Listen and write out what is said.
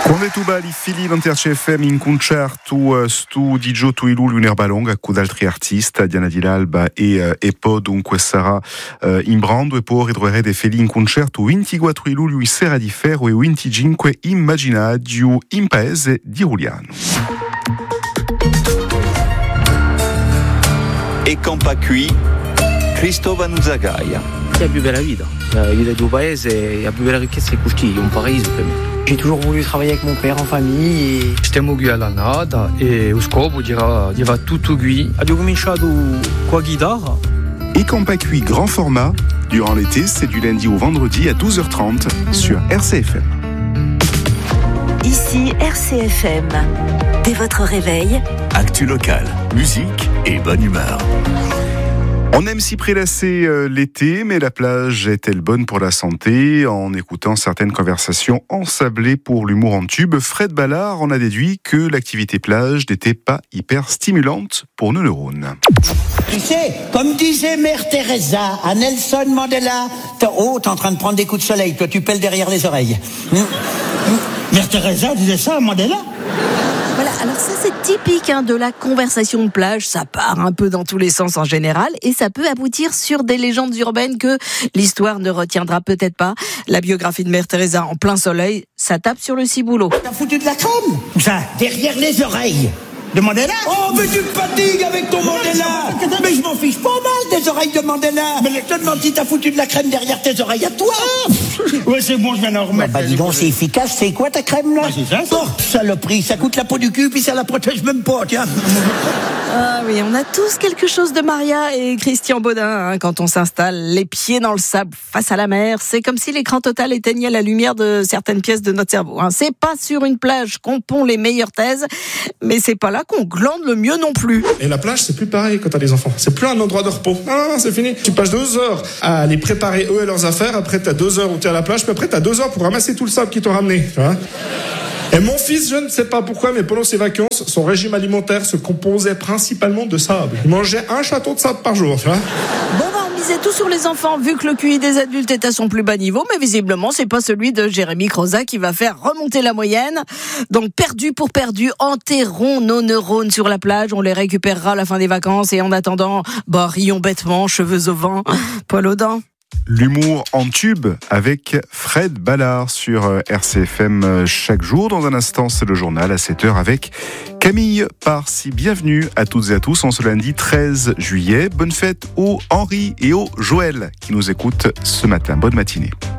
Quando tu bali fili l'Inter-CFM in concerto stu di Gio Tuilu l'Unerbalong con altri artisti, Diana Di L'Alba e poi dunque sarà in brando e poi ritroverete fili in concerto 24 luglio in Sera di Ferro e 25 Immaginadio in paese di Giuliano. E campa qui Cristóvão Zagaia. È la più bella vita. La vita di un paese, la più bella ricchezza è questa, un paradiso per me. J'ai toujours voulu travailler avec mon père en famille. Stiamo qui alla nada e lo scopo di va tutto qui. Abbiamo cominciato con la chitarra. Et Campa Cuit grand format, durant l'été, c'est du lundi au vendredi à 12h30 sur RCFM. Ici RCFM. Dès votre réveil, Actu local, musique et bonne humeur. On aime s'y prélasser l'été, mais la plage est-elle bonne pour la santé? En écoutant certaines conversations ensablées pour l'humour en tube, Fred Ballard en a déduit que l'activité plage n'était pas hyper stimulante pour nos neurones. Tu sais, comme disait Mère Teresa à Nelson Mandela, t'es en train de prendre des coups de soleil, toi tu pèles derrière les oreilles. Mère Teresa disait ça à Mandela? Voilà, alors ça c'est typique de la conversation de plage, ça part un peu dans tous les sens en général et ça peut aboutir sur des légendes urbaines que l'histoire ne retiendra peut-être pas. La biographie de Mère Teresa en plein soleil, ça tape sur le ciboulot. T'as foutu de la crème? Où ça? Derrière les oreilles de Mandela? Oh, mais tu me fatigues avec ton Mandela! Mais je m'en fiche pas mal des oreilles de Mandela! Mais je te demande si t'as foutu de la crème derrière tes oreilles à toi! Ouais, c'est bon, je viens d'en remettre. Bah, dis donc, c'est efficace. C'est quoi ta crème, là? Bah, c'est ça. Oh, saloperie, ça coûte la peau du cul, puis ça la protège même pas, tiens. Ah oui, on a tous quelque chose de Maria et Christian Baudin quand on s'installe les pieds dans le sable face à la mer. C'est comme si l'écran total éteignait la lumière de certaines pièces de notre cerveau. C'est pas sur une plage qu'on pond les meilleures thèses, mais c'est pas là qu'on glande le mieux non plus. Et la plage, c'est plus pareil quand t'as des enfants. C'est plus un endroit de repos. Ah, c'est fini. Tu passes 2 heures à les préparer eux et leurs affaires. Après, t'as 2 heures où t'es à la plage. Puis après, t'as 2 heures pour ramasser tout le sable qu'ils t'ont ramené. Tu vois. Et mon fils, je ne sais pas pourquoi, mais pendant ses vacances, son régime alimentaire se composait principalement de sable. Il mangeait un château de sable par jour, tu vois. Bon, on misait tout sur les enfants, vu que le QI des adultes est à son plus bas niveau, mais visiblement, c'est pas celui de Jérémy Croza qui va faire remonter la moyenne. Donc, perdu pour perdu, enterrons nos neurones sur la plage, on les récupérera à la fin des vacances, et en attendant, rions bêtement, cheveux au vent, poil aux dents. L'humour en tube avec Fred Ballard sur RCFM chaque jour. Dans un instant, c'est le journal à 7h avec Camille Parsi. Bienvenue à toutes et à tous en ce lundi 13 juillet. Bonne fête aux Henri et aux Joël qui nous écoutent ce matin. Bonne matinée.